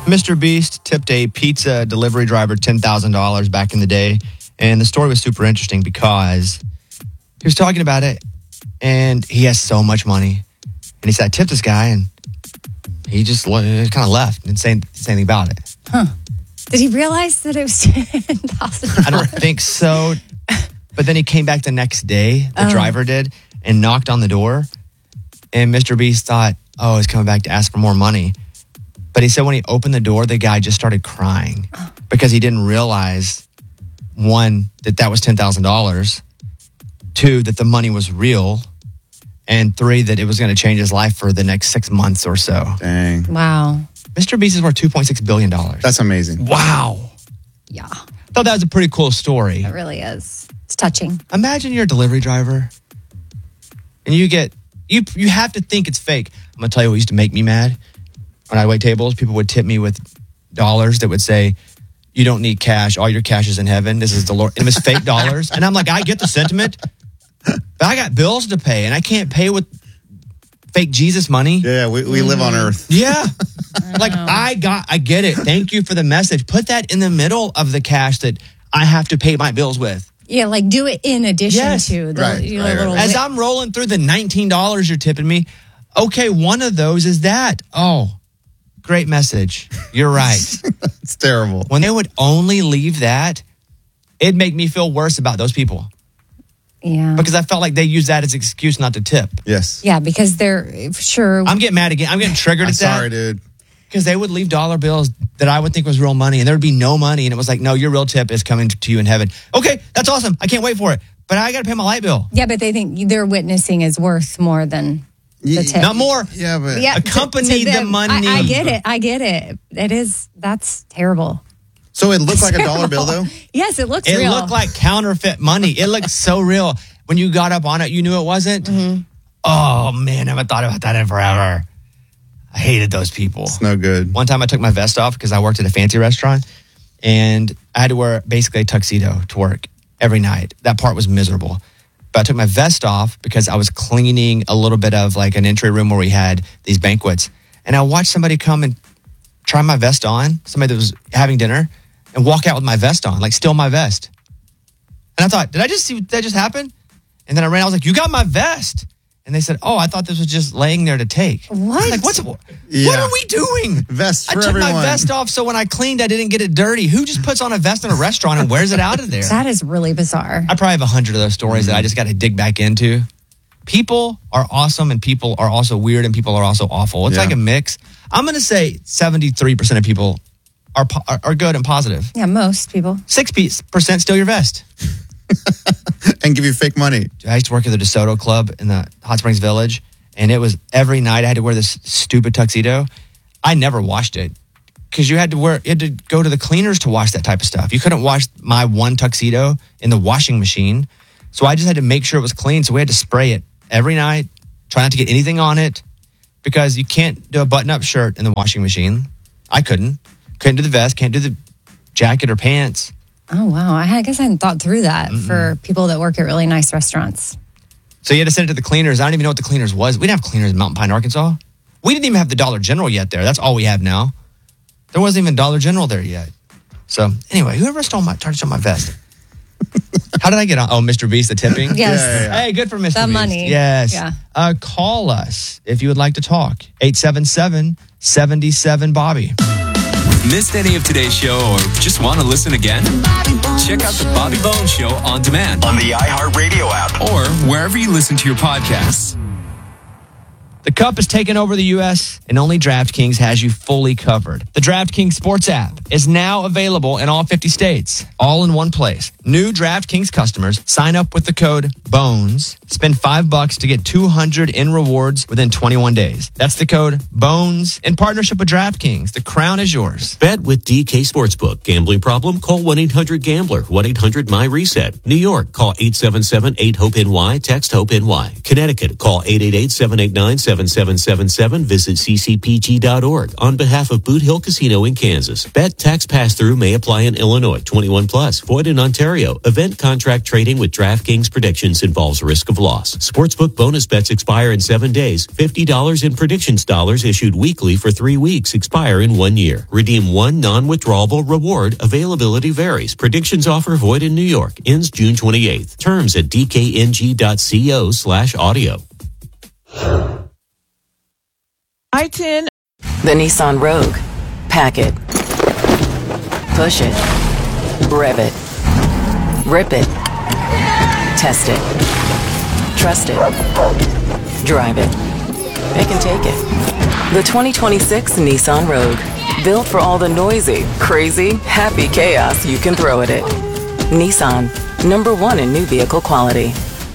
Mr. Beast tipped a pizza delivery driver $10,000 back in the day. And the story was super interesting because he was talking about it and he has so much money. And he said, I tipped this guy and he just kind of left and didn't say anything about it. Huh. Did he realize that it was $10,000? I don't think so. But then he came back the next day, the driver did, and knocked on the door. And Mr. Beast thought, he's coming back to ask for more money. But he said when he opened the door, the guy just started crying because he didn't realize, one, that was $10,000, two, that the money was real, and three, that it was going to change his life for the next 6 months or so. Dang. Wow. Mr. Beast is worth $2.6 billion. That's amazing. Wow. Yeah. Thought that was a pretty cool story. It really is. It's touching. Imagine you're a delivery driver and you have to think it's fake. I'm going to tell you what used to make me mad. When I wait tables, people would tip me with dollars that would say, you don't need cash. All your cash is in heaven. This is the Lord. And it was fake dollars. And I'm like, I get the sentiment, but I got bills to pay and I can't pay with fake Jesus money. Yeah, we live on earth. Yeah. I get it. Thank you for the message. Put that in the middle of the cash that I have to pay my bills with. Yeah, do it in addition to the little. As I'm rolling through the $19 you're tipping me, okay, one of those is that. Oh, great message. You're right. It's terrible. When they would only leave that, it'd make me feel worse about those people. Yeah. Because I felt like they used that as an excuse not to tip. Yes. Yeah, because they're sure. I'm getting mad again. I'm getting triggered at that. Sorry, dude. Because they would leave dollar bills that I would think was real money, and there would be no money, and it was like, no, your real tip is coming to you in heaven. Okay, that's awesome. I can't wait for it. But I got to pay my light bill. Yeah, but they think their witnessing is worth more than the tip. Not more. Yeah, but accompany the money. I get it. That's terrible. So it looked like a dollar bill, though? Yes, it looks real. It looked like counterfeit money. It looked so real. When you got up on it, you knew it wasn't? Mm-hmm. Oh, man, I haven't thought about that in forever. I hated those people. It's no good. One time I took my vest off because I worked at a fancy restaurant, and I had to wear basically a tuxedo to work every night. That part was miserable. But I took my vest off because I was cleaning a little bit of an entry room where we had these banquets. And I watched somebody come and try my vest on, somebody that was having dinner, and walk out with my vest on, steal my vest. And I thought, did I just see that just happen? And then I ran, I was like, you got my vest. And they said, I thought this was just laying there to take. What? What are we doing? Vests for everyone. I took everyone. my vest off so when I cleaned, I didn't get it dirty. Who just puts on a vest in a restaurant and wears it out of there? That is really bizarre. I probably have 100 of those stories that I just got to dig back into. People are awesome and people are also weird and people are also awful. It's like a mix. I'm going to say 73% of people are good and positive. Yeah, most people. 6% steal your vest. And give you fake money. I used to work at the DeSoto Club in the Hot Springs Village, and it was every night I had to wear this stupid tuxedo. I never washed it because you had to go to the cleaners to wash that type of stuff. You couldn't wash my one tuxedo in the washing machine, so I just had to make sure it was clean. So we had to spray it every night, try not to get anything on it, because you can't do a button-up shirt in the washing machine. I couldn't do the vest, can't do the jacket or pants. Oh, wow. I guess I hadn't thought through that for people that work at really nice restaurants. So you had to send it to the cleaners. I don't even know what the cleaners was. We didn't have cleaners in Mountain Pine, Arkansas. We didn't even have the Dollar General yet there. That's all we have now. There wasn't even Dollar General there yet. So anyway, whoever tried to steal my vest. How did I get on? Oh, Mr. Beast, the tipping? Yes. Yeah. Hey, good for Mr. The Beast. money. Yes. Yeah. Call us if you would like to talk. 877-77-BOBBY. Missed any of today's show or just want to listen again? Check out the Bobby Bones Show on demand on the iHeartRadio app or wherever you listen to your podcasts. The Cup is taking over the U.S., and only DraftKings has you fully covered. The DraftKings Sports app is now available in all 50 states, all in one place. New DraftKings customers sign up with the code BONES, spend $5 to get $200 in rewards within 21 days. That's the code BONES in partnership with DraftKings. The crown is yours. Bet with DK Sportsbook. Gambling problem? Call 1-800-GAMBLER. 1-800-MY-RESET. New York, call 877-8-HOPE-NY. Text HOPE-NY. Connecticut, call 888-789-7777. Visit ccpg.org on behalf of Boot Hill Casino in Kansas. Bet tax pass-through may apply in Illinois. 21 plus. Void in Ontario. Event contract trading with DraftKings Predictions involves risk of of loss. Sportsbook bonus bets expire in 7 days. $50 in predictions dollars issued weekly for 3 weeks expire in 1 year. Redeem one non-withdrawable reward. Availability varies. Predictions offer void in New York. Ends June 28th. Terms at dkng.co/audio. I-10. The Nissan Rogue. Pack it. Push it. Rev it. Rip it. Test it. Trust it. Drive it. It can take it. The 2026 Nissan Rogue. Built for all the noisy, crazy, happy chaos you can throw at it. Nissan. #1 in new vehicle quality.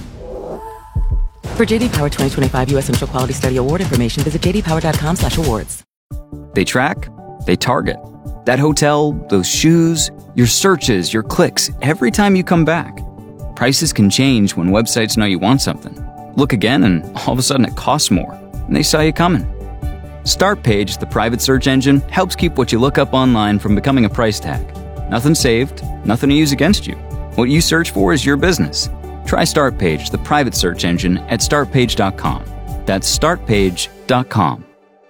For JD Power 2025 U.S. Initial Quality Study Award information, visit jdpower.com/awards. They track, they target. That hotel, those shoes, your searches, your clicks, every time you come back. Prices can change when websites know you want something. Look again and all of a sudden it costs more, and they saw you coming. Startpage, the private search engine, helps keep what you look up online from becoming a price tag. Nothing saved, nothing to use against you. What you search for is your business. Try Startpage, the private search engine, at startpage.com. That's startpage.com.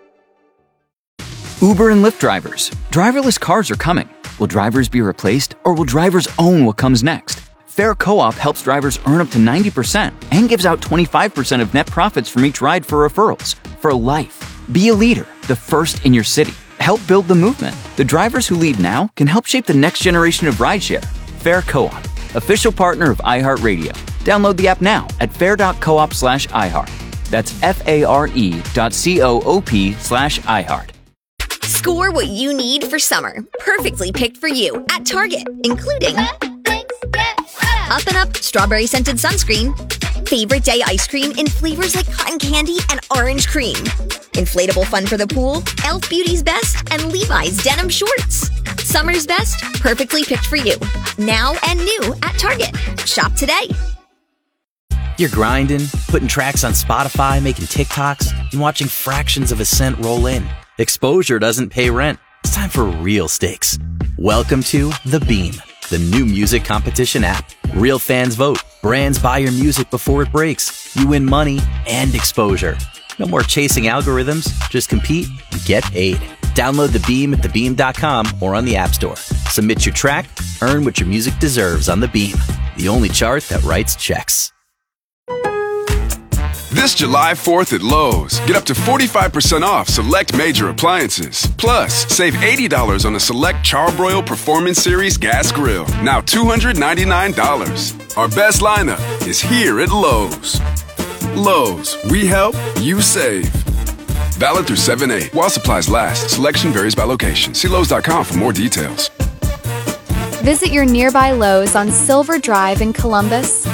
Uber and Lyft drivers. Driverless cars are coming. Will drivers be replaced, or will drivers own what comes next? Fair Co-op helps drivers earn up to 90% and gives out 25% of net profits from each ride for referrals. For life. Be a leader, the first in your city. Help build the movement. The drivers who lead now can help shape the next generation of rideshare. Fair Co-op, official partner of iHeartRadio. Download the app now at fair.coop/iHeart. That's FARE.coop/iHeart. Score what you need for summer. Perfectly picked for you at Target, including Up and Up strawberry scented sunscreen, favorite day ice cream in flavors like cotton candy and orange cream, inflatable fun for the pool, Elf Beauty's Best, and Levi's denim shorts. Summer's best, perfectly picked for you. Now and new at Target. Shop today. You're grinding, putting tracks on Spotify, making TikToks, and watching fractions of a cent roll in. Exposure doesn't pay rent. It's time for real stakes. Welcome to The Beam, the new music competition app. Real fans vote. Brands buy your music before it breaks. You win money and exposure. No more chasing algorithms. Just compete and get paid. Download The Beam at thebeam.com or on the App Store. Submit your track, earn what your music deserves on The Beam, the only chart that writes checks. This July 4th at Lowe's, get up to 45% off select major appliances. Plus, save $80 on a select Charbroil Performance Series gas grill, now $299. Our best lineup is here at Lowe's. Lowe's, we help, you save. Valid through 7/8. While supplies last, selection varies by location. See Lowe's.com for more details. Visit your nearby Lowe's on Silver Drive in Columbus.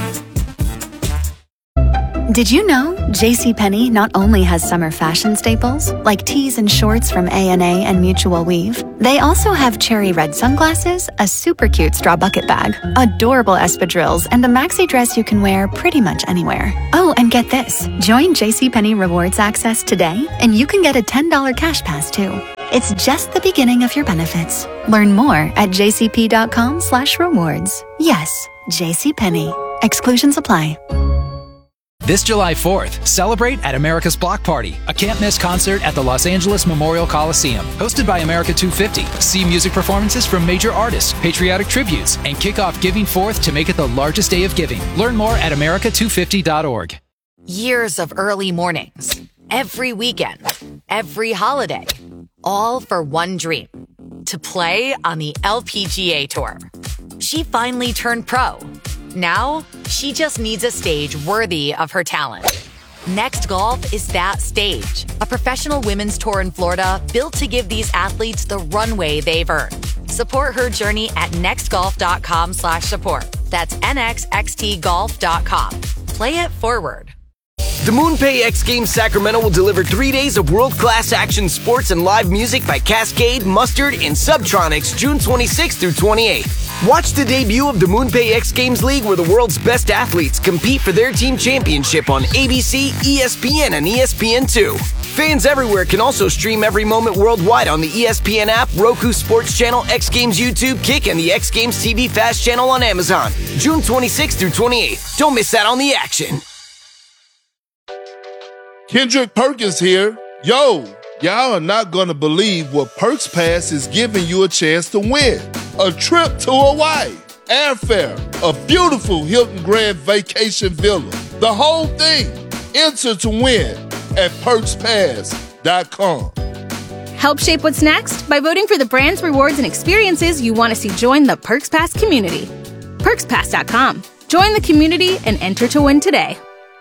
Did you know JCPenney not only has summer fashion staples, like tees and shorts from A&A and Mutual Weave, they also have cherry red sunglasses, a super cute straw bucket bag, adorable espadrilles, and a maxi dress you can wear pretty much anywhere. Oh, and get this. Join JCPenney Rewards Access today, and you can get a $10 cash pass, too. It's just the beginning of your benefits. Learn more at jcp.com/rewards. Yes, JCPenney. Exclusions apply. This July 4th, celebrate at America's Block Party, a can't-miss concert at the Los Angeles Memorial Coliseum. Hosted by America 250. See music performances from major artists, patriotic tributes, and kick off Giving Forth to make it the largest day of giving. Learn more at america250.org. Years of early mornings, every weekend, every holiday, all for one dream, to play on the LPGA Tour. She finally turned pro. Now, she just needs a stage worthy of her talent. Next Golf is that stage. A professional women's tour in Florida built to give these athletes the runway they've earned. Support her journey at nextgolf.com/support. That's nxxtgolf.com. Play it forward. The MoonPay X Games Sacramento will deliver 3 days of world-class action sports and live music by Cascade, Mustard, and Subtronics June 26th through 28th. Watch the debut of the MoonPay X Games League, where the world's best athletes compete for their team championship on ABC, ESPN, and ESPN2. Fans everywhere can also stream every moment worldwide on the ESPN app, Roku Sports Channel, X Games YouTube, Kick, and the X Games TV Fast Channel on Amazon. June 26th through 28th. Don't miss out on the action. Kendrick Perkins here. Yo, y'all are not gonna believe what Perks Pass is giving you a chance to win. A trip to Hawaii, airfare, a beautiful Hilton Grand Vacation Villa. The whole thing. Enter to win at PerksPass.com. Help shape what's next by voting for the brands, rewards, and experiences you want to see join the Perks Pass community. PerksPass.com. Join the community and enter to win today.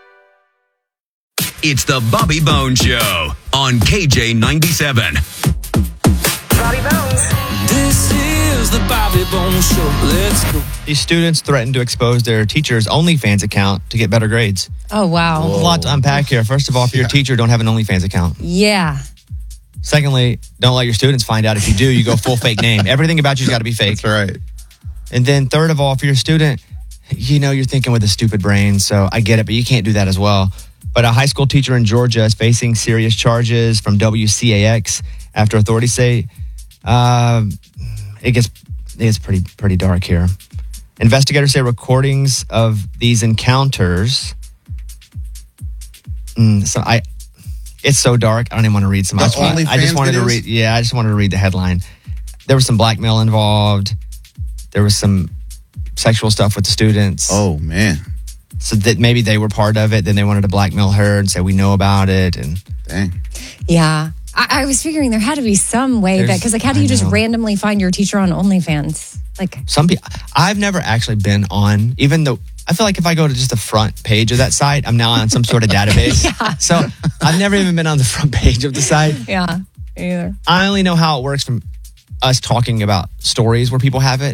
It's the Bobby Bones Show on KJ97. Bobby Bones. This is the Bobby Bones Show. Let's go. These students threatened to expose their teacher's OnlyFans account to get better grades. Oh, wow. There's a lot to unpack here. First of all, if you're a teacher, don't have an OnlyFans account. Yeah. Secondly, don't let your students find out. If you do, you go full fake name. Everything about you's got to be fake. That's right. And then third of all, if you're a student, you know you're thinking with a stupid brain, so I get it, but you can't do that as well. But a high school teacher in Georgia is facing serious charges from WCAX after authorities say it gets pretty dark here. Investigators say recordings of these encounters. It's so dark. I don't even want to read some. I just wanted to read. Yeah, I just wanted to read the headline. There was some blackmail involved. There was some sexual stuff with the students. Oh man. So that maybe they were part of it. Then they wanted to blackmail her and say we know about it. And dang. Yeah, I was figuring there had to be some way that because how do you just randomly find your teacher on OnlyFans? Like some people, I've never actually been on. Even though I feel like if I go to just the front page of that site, I'm now on some sort of database. Yeah. So I've never even been on the front page of the site. Yeah, either. I only know how it works from us talking about stories where people have it.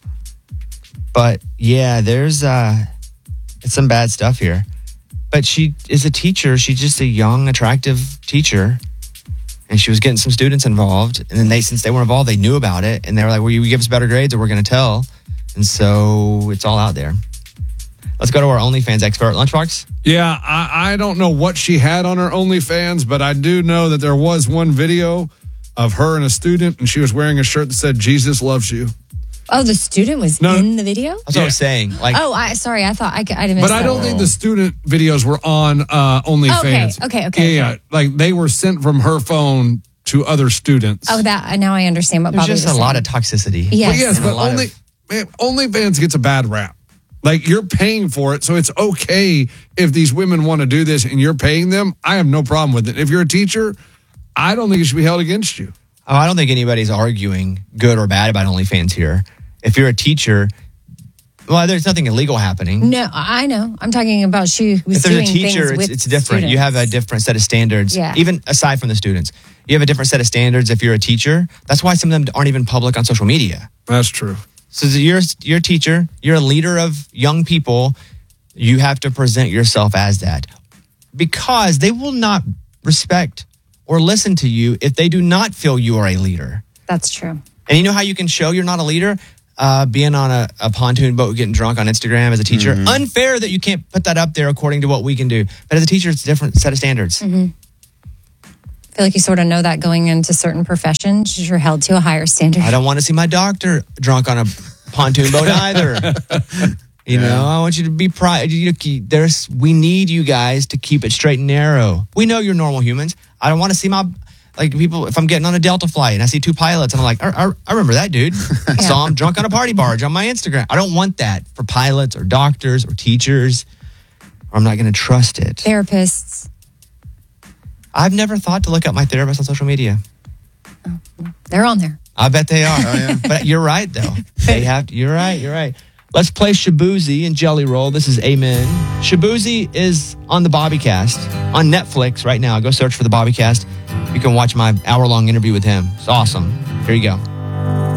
But yeah, there's it's some bad stuff here. But she is a teacher. She's just a young, attractive teacher. And she was getting some students involved. And then since they were involved, they knew about it. And they were like, well, you give us better grades or we're going to tell. And so it's all out there. Let's go to our OnlyFans expert, Lunchbox. Yeah, I don't know what she had on her OnlyFans, but I do know that there was one video of her and a student, and she was wearing a shirt that said, Jesus loves you. Oh, the student was in the video? That's what I was saying. Like, I thought I didn't miss But I don't think the student videos were on OnlyFans. Okay. Yeah, like they were sent from her phone to other students. Oh, now I understand what there's Bobby was just a saying. lot of toxicity. Yes. But OnlyFans gets a bad rap. Like, you're paying for it, so it's okay if these women want to do this and you're paying them. I have no problem with it. If you're a teacher, I don't think it should be held against you. Oh, I don't think anybody's arguing good or bad about OnlyFans here. If you're a teacher, well, there's nothing illegal happening. No, I know. I'm talking about she was if there's doing a teacher, things with it's different. students. You have a different set of standards. Yeah. Even aside from the students, you have a different set of standards if you're a teacher. That's why some of them aren't even public on social media. That's true. So you're a teacher, you're a leader of young people, you have to present yourself as that. Because they will not respect or listen to you if they do not feel you are a leader. That's true. And you know how you can show you're not a leader? Being on a pontoon boat getting drunk on Instagram as a teacher. Mm-hmm. Unfair that you can't put that up there according to what we can do. But as a teacher, it's a different set of standards. Mm-hmm. I feel like you sort of know that going into certain professions, you're held to a higher standard. I don't want to see my doctor drunk on a pontoon boat either. You know, I want you to be we need you guys to keep it straight and narrow. We know you're normal humans. I don't want to see people, if I'm getting on a Delta flight and I see two pilots, and I'm like, I remember that dude. I saw him drunk on a party barge on my Instagram. I don't want that for pilots or doctors or teachers. Or I'm not going to trust it. Therapists. I've never thought to look up my therapist on social media. They're on there. I bet they are. But you're right, though. They have to. You're right. Let's play Shabuzi and Jelly Roll. This is Amen. Shabuzi is on the Bobbycast on Netflix right now. Go search for the Bobbycast. You can watch my hour-long interview with him. It's awesome. Here you go.